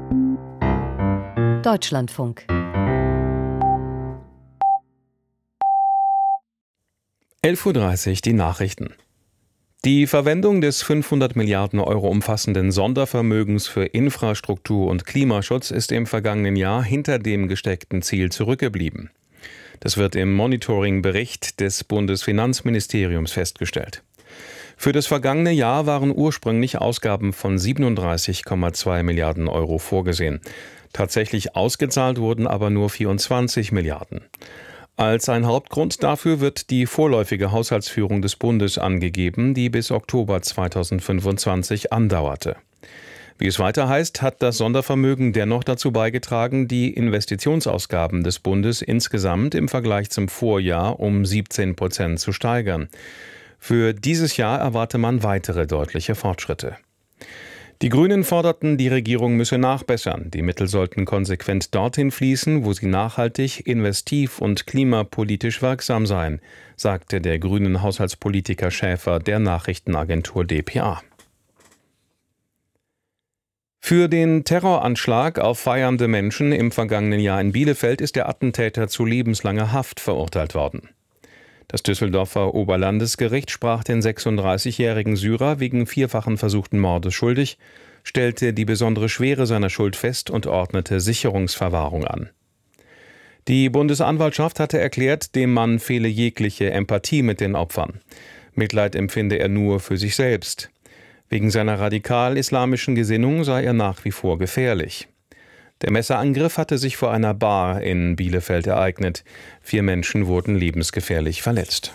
Deutschlandfunk. 11:30 Uhr die Nachrichten. Die Verwendung des 500 Milliarden Euro umfassenden Sondervermögens für Infrastruktur und Klimaschutz ist im vergangenen Jahr hinter dem gesteckten Ziel zurückgeblieben. Das wird im Monitoring-Bericht des Bundesfinanzministeriums festgestellt. Für das vergangene Jahr waren ursprünglich Ausgaben von 37,2 Milliarden Euro vorgesehen. Tatsächlich ausgezahlt wurden aber nur 24 Milliarden. Als ein Hauptgrund dafür wird die vorläufige Haushaltsführung des Bundes angegeben, die bis Oktober 2025 andauerte. Wie es weiter heißt, hat das Sondervermögen dennoch dazu beigetragen, die Investitionsausgaben des Bundes insgesamt im Vergleich zum Vorjahr um 17% zu steigern. Für dieses Jahr erwarte man weitere deutliche Fortschritte. Die Grünen forderten, die Regierung müsse nachbessern. Die Mittel sollten konsequent dorthin fließen, wo sie nachhaltig, investiv und klimapolitisch wirksam seien, sagte der grünen Haushaltspolitiker Schäfer der Nachrichtenagentur dpa. Für den Terroranschlag auf feiernde Menschen im vergangenen Jahr in Bielefeld ist der Attentäter zu lebenslanger Haft verurteilt worden. Das Düsseldorfer Oberlandesgericht sprach den 36-jährigen Syrer wegen vierfachen versuchten Mordes schuldig, stellte die besondere Schwere seiner Schuld fest und ordnete Sicherungsverwahrung an. Die Bundesanwaltschaft hatte erklärt, dem Mann fehle jegliche Empathie mit den Opfern. Mitleid empfinde er nur für sich selbst. Wegen seiner radikal-islamischen Gesinnung sei er nach wie vor gefährlich. Der Messerangriff hatte sich vor einer Bar in Bielefeld ereignet. 4 Menschen wurden lebensgefährlich verletzt.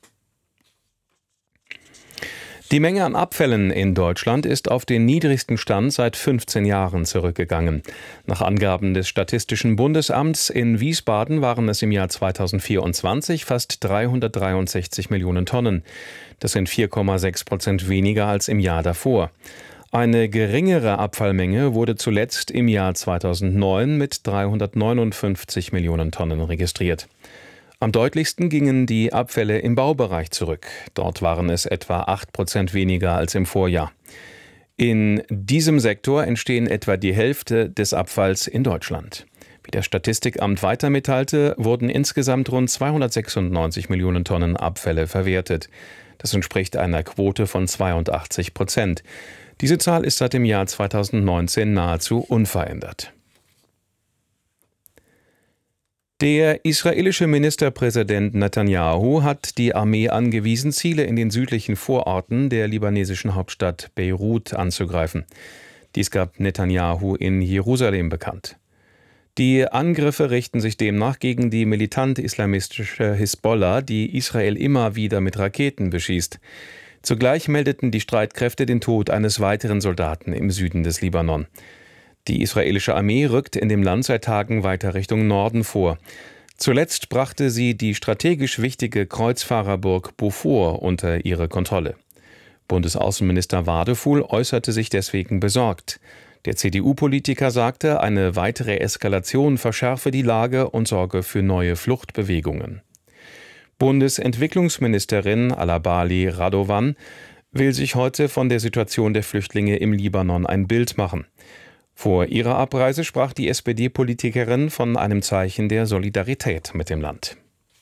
Die Menge an Abfällen in Deutschland ist auf den niedrigsten Stand seit 15 Jahren zurückgegangen. Nach Angaben des Statistischen Bundesamts in Wiesbaden waren es im Jahr 2024 fast 363 Millionen Tonnen. Das sind 4,6% weniger als im Jahr davor. Eine geringere Abfallmenge wurde zuletzt im Jahr 2009 mit 359 Millionen Tonnen registriert. Am deutlichsten gingen die Abfälle im Baubereich zurück. Dort waren es etwa 8% weniger als im Vorjahr. In diesem Sektor entstehen etwa die Hälfte des Abfalls in Deutschland. Wie das Statistikamt weiter mitteilte, wurden insgesamt rund 296 Millionen Tonnen Abfälle verwertet. Das entspricht einer Quote von 82%. Diese Zahl ist seit dem Jahr 2019 nahezu unverändert. Der israelische Ministerpräsident Netanyahu hat die Armee angewiesen, Ziele in den südlichen Vororten der libanesischen Hauptstadt Beirut anzugreifen. Dies gab Netanyahu in Jerusalem bekannt. Die Angriffe richten sich demnach gegen die militant-islamistische Hisbollah, die Israel immer wieder mit Raketen beschießt. Zugleich meldeten die Streitkräfte den Tod eines weiteren Soldaten im Süden des Libanon. Die israelische Armee rückt in dem Land seit Tagen weiter Richtung Norden vor. Zuletzt brachte sie die strategisch wichtige Kreuzfahrerburg Beaufort unter ihre Kontrolle. Bundesaußenminister Wadefuhl äußerte sich deswegen besorgt. Der CDU-Politiker sagte, eine weitere Eskalation verschärfe die Lage und sorge für neue Fluchtbewegungen. Bundesentwicklungsministerin Alabali Radovan will sich heute von der Situation der Flüchtlinge im Libanon ein Bild machen. Vor ihrer Abreise sprach die SPD-Politikerin von einem Zeichen der Solidarität mit dem Land.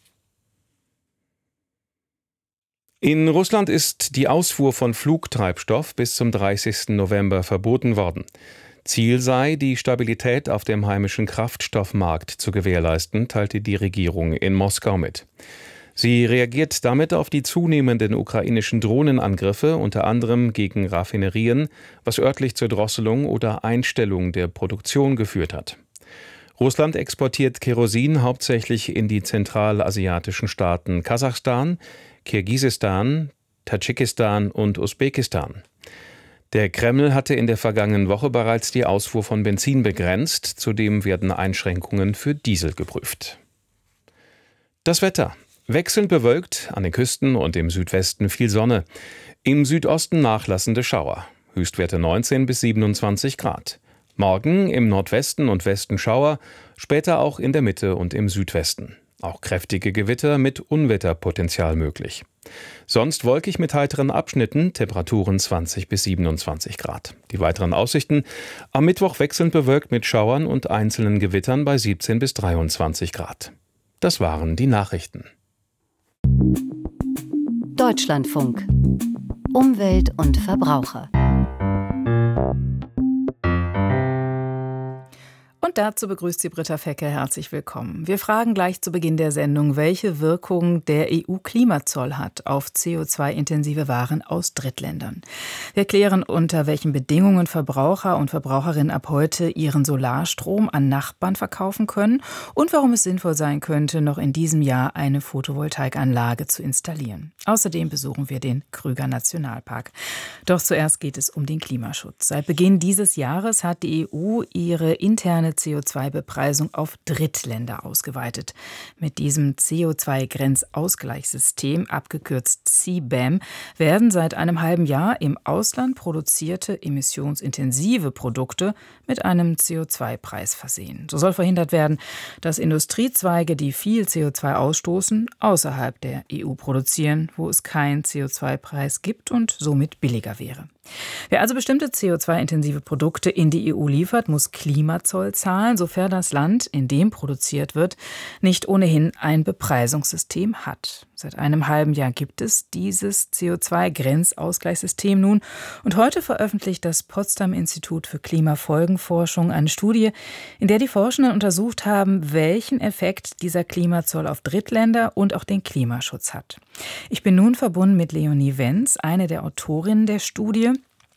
In Russland ist die Ausfuhr von Flugtreibstoff bis zum 30. November verboten worden. Ziel sei, die Stabilität auf dem heimischen Kraftstoffmarkt zu gewährleisten, teilte die Regierung in Moskau mit. Sie reagiert damit auf die zunehmenden ukrainischen Drohnenangriffe, unter anderem gegen Raffinerien, was örtlich zur Drosselung oder Einstellung der Produktion geführt hat. Russland exportiert Kerosin hauptsächlich in die zentralasiatischen Staaten Kasachstan, Kirgisistan, Tadschikistan und Usbekistan. Der Kreml hatte in der vergangenen Woche bereits die Ausfuhr von Benzin begrenzt, zudem werden Einschränkungen für Diesel geprüft. Das Wetter. Wechselnd bewölkt, an den Küsten und im Südwesten viel Sonne. Im Südosten nachlassende Schauer. Höchstwerte 19 bis 27 Grad. Morgen im Nordwesten und Westen Schauer, später auch in der Mitte und im Südwesten. Auch kräftige Gewitter mit Unwetterpotenzial möglich. Sonst wolkig mit heiteren Abschnitten, Temperaturen 20 bis 27 Grad. Die weiteren Aussichten: am Mittwoch wechselnd bewölkt mit Schauern und einzelnen Gewittern bei 17 bis 23 Grad. Das waren die Nachrichten. Deutschlandfunk. Umwelt und Verbraucher. Und dazu begrüßt sie Britta Fecke. Herzlich willkommen. Wir fragen gleich zu Beginn der Sendung, welche Wirkung der EU-Klimazoll hat auf CO2-intensive Waren aus Drittländern. Wir klären, unter welchen Bedingungen Verbraucher und Verbraucherinnen ab heute ihren Solarstrom an Nachbarn verkaufen können und warum es sinnvoll sein könnte, noch in diesem Jahr eine Photovoltaikanlage zu installieren. Außerdem besuchen wir den Krüger Nationalpark. Doch zuerst geht es um den Klimaschutz. Seit Beginn dieses Jahres hat die EU ihre interne CO2-Bepreisung auf Drittländer ausgeweitet. Mit diesem CO2-Grenzausgleichssystem, abgekürzt CBAM, werden seit einem halben Jahr im Ausland produzierte emissionsintensive Produkte mit einem CO2-Preis versehen. So soll verhindert werden, dass Industriezweige, die viel CO2 ausstoßen, außerhalb der EU produzieren, wo es keinen CO2-Preis gibt und somit billiger wäre. Wer also bestimmte CO2-intensive Produkte in die EU liefert, muss Klimazoll zahlen, sofern das Land, in dem produziert wird, nicht ohnehin ein Bepreisungssystem hat. Seit einem halben Jahr gibt es dieses CO2-Grenzausgleichssystem nun und heute veröffentlicht das Potsdam-Institut für Klimafolgenforschung eine Studie, in der die Forschenden untersucht haben, welchen Effekt dieser Klimazoll auf Drittländer und auch den Klimaschutz hat. Ich bin nun verbunden mit Leonie Wenz, eine der Autorinnen der Studie.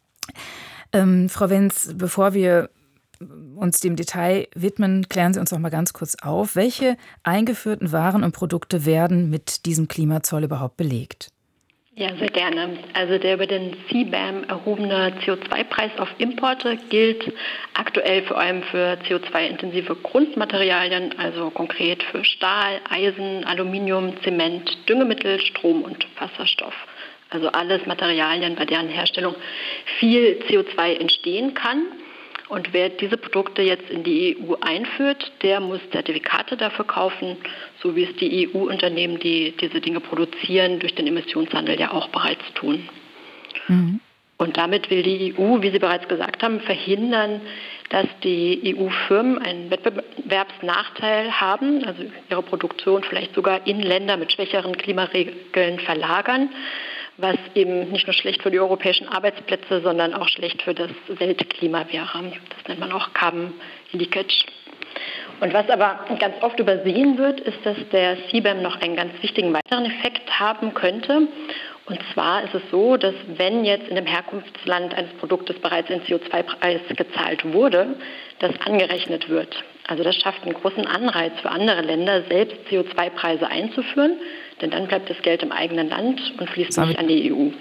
Frau Wenz, bevor wir uns dem Detail widmen, klären Sie uns noch mal ganz kurz auf, welche eingeführten Waren und Produkte werden mit diesem Klimazoll überhaupt belegt? Ja, sehr gerne. Also der über den CBAM erhobene CO2-Preis auf Importe gilt aktuell vor allem für CO2-intensive Grundmaterialien, also konkret für Stahl, Eisen, Aluminium, Zement, Düngemittel, Strom und Wasserstoff. Also alles Materialien, bei deren Herstellung viel CO2 entstehen kann. Und wer diese Produkte jetzt in die EU einführt, der muss Zertifikate dafür kaufen, so wie es die EU-Unternehmen, die diese Dinge produzieren, durch den Emissionshandel ja auch bereits tun. Mhm. Und damit will die EU, wie Sie bereits gesagt haben, verhindern, dass die EU-Firmen einen Wettbewerbsnachteil haben, also ihre Produktion vielleicht sogar in Länder mit schwächeren Klimaregeln verlagern, was eben nicht nur schlecht für die europäischen Arbeitsplätze, sondern auch schlecht für das Weltklima wäre. Das nennt man auch Carbon Leakage. Und was aber ganz oft übersehen wird, ist, dass der CBAM noch einen ganz wichtigen weiteren Effekt haben könnte. Und zwar ist es so, dass wenn jetzt in dem Herkunftsland eines Produktes bereits ein CO2-Preis gezahlt wurde, das angerechnet wird. Also das schafft einen großen Anreiz für andere Länder, selbst CO2-Preise einzuführen, denn dann bleibt das Geld im eigenen Land und fließt nicht an die EU.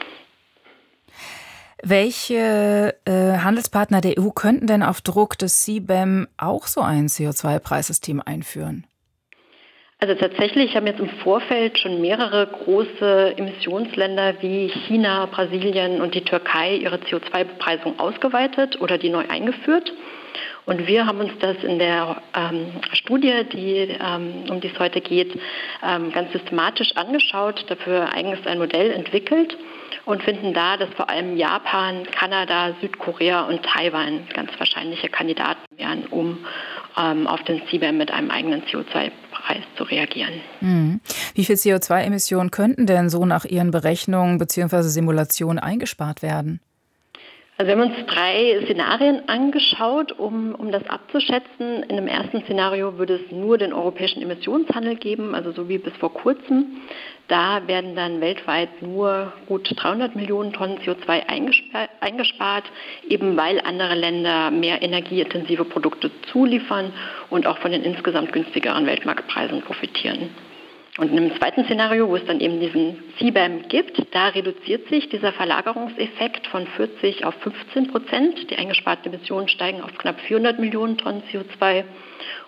Welche Handelspartner der EU könnten denn auf Druck des CBAM auch so ein CO2-Preissystem einführen? Also tatsächlich haben jetzt im Vorfeld schon mehrere große Emissionsländer wie China, Brasilien und die Türkei ihre CO2-Bepreisung ausgeweitet oder die neu eingeführt. Und wir haben uns das in der Studie, um die es heute geht, ganz systematisch angeschaut, dafür eigens ein Modell entwickelt und finden da, dass vor allem Japan, Kanada, Südkorea und Taiwan ganz wahrscheinliche Kandidaten wären, um auf den CBAM mit einem eigenen CO2-Preis zu reagieren. Wie viel CO2-Emissionen könnten denn so nach Ihren Berechnungen bzw. Simulationen eingespart werden? Also wir haben uns 3 Szenarien angeschaut, um das abzuschätzen. In dem ersten Szenario würde es nur den europäischen Emissionshandel geben, also so wie bis vor kurzem. Da werden dann weltweit nur gut 300 Millionen Tonnen CO2 eingespart, eben weil andere Länder mehr energieintensive Produkte zuliefern und auch von den insgesamt günstigeren Weltmarktpreisen profitieren. Und im zweiten Szenario, wo es dann eben diesen CBAM gibt, da reduziert sich dieser Verlagerungseffekt von 40 auf 15%. Die eingesparten Emissionen steigen auf knapp 400 Millionen Tonnen CO2.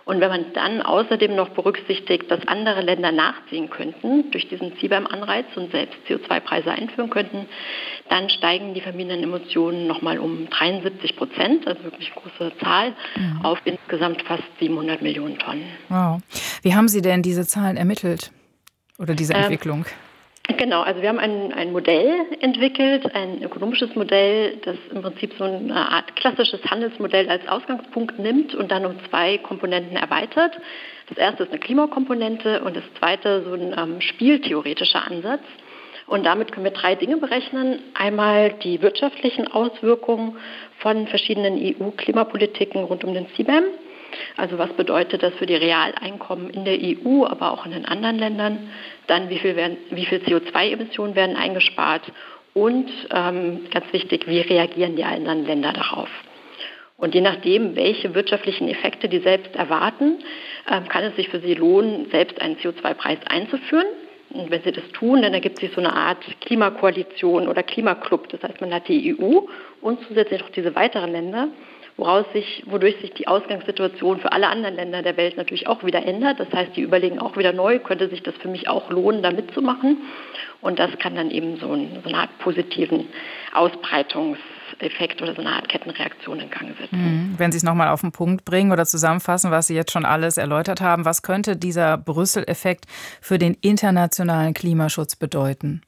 Und wenn man dann außerdem noch berücksichtigt, dass andere Länder nachziehen könnten durch diesen CBAM-Anreiz und selbst CO2-Preise einführen könnten, dann steigen die vermiedenen Emissionen nochmal um 73%, also wirklich eine große Zahl, auf insgesamt fast 700 Millionen Tonnen. Wow. Wie haben Sie denn diese Zahlen ermittelt oder diese Entwicklung? Genau, also wir haben ein Modell entwickelt, ein ökonomisches Modell, das im Prinzip so eine Art klassisches Handelsmodell als Ausgangspunkt nimmt und dann um 2 Komponenten erweitert. Das erste ist eine Klimakomponente und das zweite so ein spieltheoretischer Ansatz. Und damit können wir 3 Dinge berechnen. Einmal die wirtschaftlichen Auswirkungen von verschiedenen EU-Klimapolitiken rund um den CBAM. Also was bedeutet das für die Realeinkommen in der EU, aber auch in den anderen Ländern? Dann wie viel CO2-Emissionen werden eingespart? Und ganz wichtig, wie reagieren die anderen Länder darauf? Und je nachdem, welche wirtschaftlichen Effekte die selbst erwarten, kann es sich für sie lohnen, selbst einen CO2-Preis einzuführen. Und wenn sie das tun, dann ergibt sich so eine Art Klimakoalition oder Klimaclub. Das heißt, man hat die EU und zusätzlich noch diese weiteren Länder, wodurch sich die Ausgangssituation für alle anderen Länder der Welt natürlich auch wieder ändert. Das heißt, die überlegen auch wieder neu, könnte sich das für mich auch lohnen, da mitzumachen. Und das kann dann eben so eine Art positiven Ausbreitungseffekt oder so eine Art Kettenreaktion in Gang setzen. Wenn Sie es nochmal auf den Punkt bringen oder zusammenfassen, was Sie jetzt schon alles erläutert haben, was könnte dieser Brüssel-Effekt für den internationalen Klimaschutz bedeuten?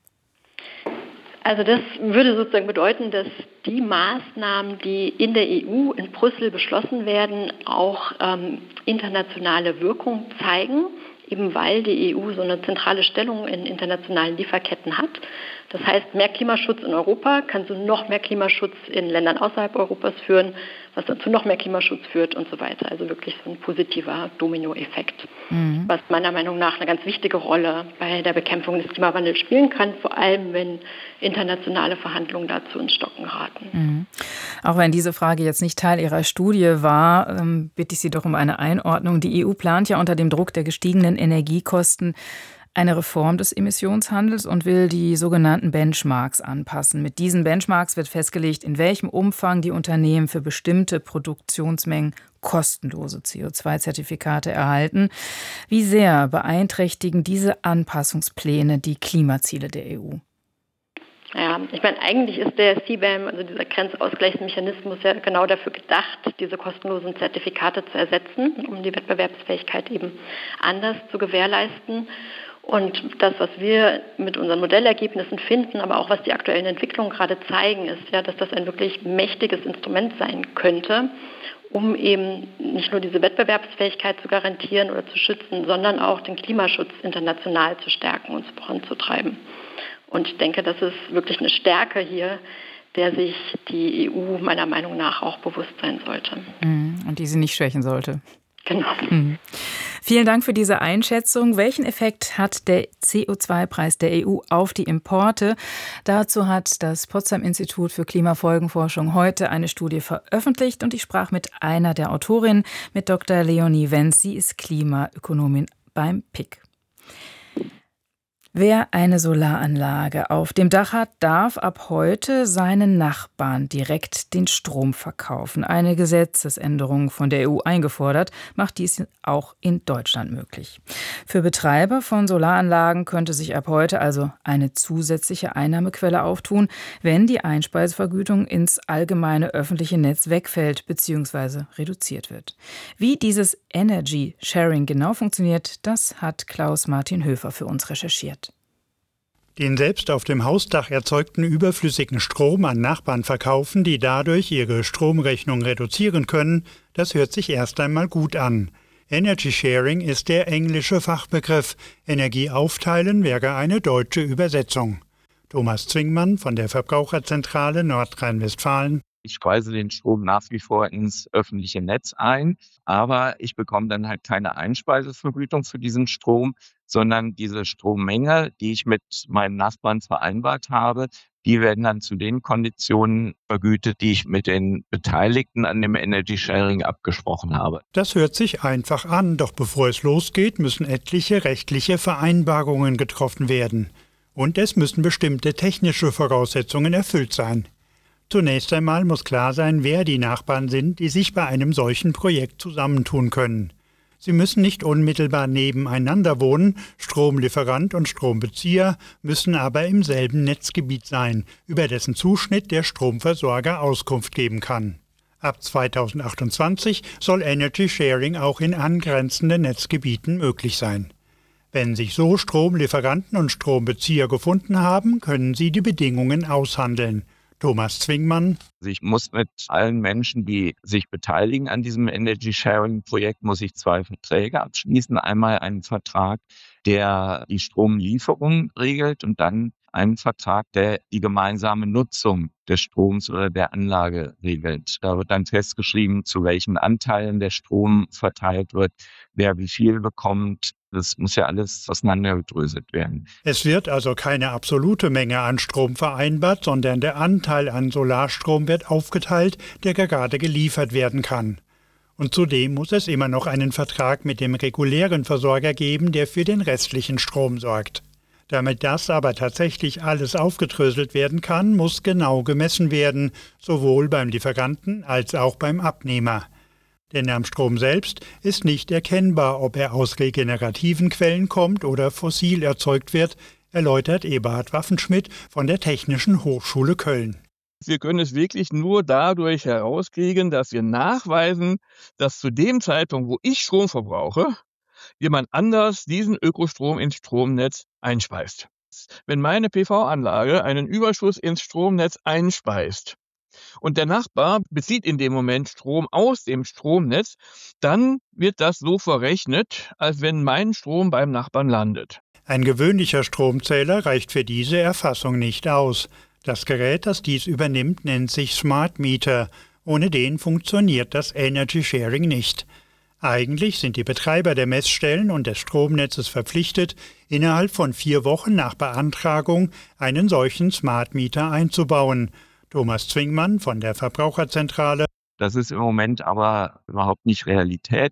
Also das würde sozusagen bedeuten, dass die Maßnahmen, die in der EU, in Brüssel beschlossen werden, auch internationale Wirkung zeigen, eben weil die EU so eine zentrale Stellung in internationalen Lieferketten hat. Das heißt, mehr Klimaschutz in Europa kann zu noch mehr Klimaschutz in Ländern außerhalb Europas führen, was dann zu noch mehr Klimaschutz führt und so weiter. Also wirklich so ein positiver Dominoeffekt, was meiner Meinung nach eine ganz wichtige Rolle bei der Bekämpfung des Klimawandels spielen kann, vor allem wenn internationale Verhandlungen dazu ins Stocken geraten. Auch wenn diese Frage jetzt nicht Teil Ihrer Studie war, bitte ich Sie doch um eine Einordnung. Die EU plant ja unter dem Druck der gestiegenen Energiekosten eine Reform des Emissionshandels und will die sogenannten Benchmarks anpassen. Mit diesen Benchmarks wird festgelegt, in welchem Umfang die Unternehmen für bestimmte Produktionsmengen kostenlose CO2-Zertifikate erhalten. Wie sehr beeinträchtigen diese Anpassungspläne die Klimaziele der EU? Ja, ich meine, eigentlich ist der CBAM, also dieser Grenzausgleichsmechanismus, ja genau dafür gedacht, diese kostenlosen Zertifikate zu ersetzen, um die Wettbewerbsfähigkeit eben anders zu gewährleisten. Und das, was wir mit unseren Modellergebnissen finden, aber auch was die aktuellen Entwicklungen gerade zeigen, ist ja, dass das ein wirklich mächtiges Instrument sein könnte, um eben nicht nur diese Wettbewerbsfähigkeit zu garantieren oder zu schützen, sondern auch den Klimaschutz international zu stärken und voranzutreiben. Und ich denke, das ist wirklich eine Stärke hier, der sich die EU meiner Meinung nach auch bewusst sein sollte. Und die sie nicht schwächen sollte. Genau. Vielen Dank für diese Einschätzung. Welchen Effekt hat der CO2-Preis der EU auf die Importe? Dazu hat das Potsdam-Institut für Klimafolgenforschung heute eine Studie veröffentlicht und ich sprach mit einer der Autorinnen, mit Dr. Leonie Wenz. Sie ist Klimaökonomin beim PIK. Wer eine Solaranlage auf dem Dach hat, darf ab heute seinen Nachbarn direkt den Strom verkaufen. Eine Gesetzesänderung von der EU eingefordert, macht dies auch in Deutschland möglich. Für Betreiber von Solaranlagen könnte sich ab heute also eine zusätzliche Einnahmequelle auftun, wenn die Einspeisevergütung ins allgemeine öffentliche Netz wegfällt bzw. reduziert wird. Wie dieses Energy Sharing genau funktioniert, das hat Klaus-Martin Höfer für uns recherchiert. Den selbst auf dem Hausdach erzeugten überflüssigen Strom an Nachbarn verkaufen, die dadurch ihre Stromrechnung reduzieren können, das hört sich erst einmal gut an. Energy Sharing ist der englische Fachbegriff. Energie aufteilen wäre eine deutsche Übersetzung. Thomas Zwingmann von der Verbraucherzentrale Nordrhein-Westfalen. Ich speise den Strom nach wie vor ins öffentliche Netz ein, aber ich bekomme dann halt keine Einspeisevergütung für diesen Strom, sondern diese Strommenge, die ich mit meinen Nachbarn vereinbart habe, die werden dann zu den Konditionen vergütet, die ich mit den Beteiligten an dem Energy Sharing abgesprochen habe. Das hört sich einfach an, doch bevor es losgeht, müssen etliche rechtliche Vereinbarungen getroffen werden. Und es müssen bestimmte technische Voraussetzungen erfüllt sein. Zunächst einmal muss klar sein, wer die Nachbarn sind, die sich bei einem solchen Projekt zusammentun können. Sie müssen nicht unmittelbar nebeneinander wohnen, Stromlieferant und Strombezieher müssen aber im selben Netzgebiet sein, über dessen Zuschnitt der Stromversorger Auskunft geben kann. Ab 2028 soll Energy Sharing auch in angrenzenden Netzgebieten möglich sein. Wenn sich so Stromlieferanten und Strombezieher gefunden haben, können sie die Bedingungen aushandeln. Thomas Zwingmann. Also ich muss mit allen Menschen, die sich beteiligen an diesem Energy Sharing Projekt, muss ich 2 Verträge abschließen. Einmal einen Vertrag, der die Stromlieferung regelt und dann einen Vertrag, der die gemeinsame Nutzung des Stroms oder der Anlage regelt. Da wird dann festgeschrieben, zu welchen Anteilen der Strom verteilt wird, wer wie viel bekommt. Das muss ja alles auseinandergedröselt werden. Es wird also keine absolute Menge an Strom vereinbart, sondern der Anteil an Solarstrom wird aufgeteilt, der gerade geliefert werden kann. Und zudem muss es immer noch einen Vertrag mit dem regulären Versorger geben, der für den restlichen Strom sorgt. Damit das aber tatsächlich alles aufgedröselt werden kann, muss genau gemessen werden, sowohl beim Lieferanten als auch beim Abnehmer. Denn am Strom selbst ist nicht erkennbar, ob er aus regenerativen Quellen kommt oder fossil erzeugt wird, erläutert Eberhard Waffenschmidt von der Technischen Hochschule Köln. Wir können es wirklich nur dadurch herauskriegen, dass wir nachweisen, dass zu dem Zeitpunkt, wo ich Strom verbrauche, jemand anders diesen Ökostrom ins Stromnetz einspeist. Wenn meine PV-Anlage einen Überschuss ins Stromnetz einspeist und der Nachbar bezieht in dem Moment Strom aus dem Stromnetz, dann wird das so verrechnet, als wenn mein Strom beim Nachbarn landet. Ein gewöhnlicher Stromzähler reicht für diese Erfassung nicht aus. Das Gerät, das dies übernimmt, nennt sich Smart Meter. Ohne den funktioniert das Energy Sharing nicht. Eigentlich sind die Betreiber der Messstellen und des Stromnetzes verpflichtet, innerhalb von 4 Wochen nach Beantragung einen solchen Smart Meter einzubauen. Thomas Zwingmann von der Verbraucherzentrale. Das ist im Moment aber überhaupt nicht Realität.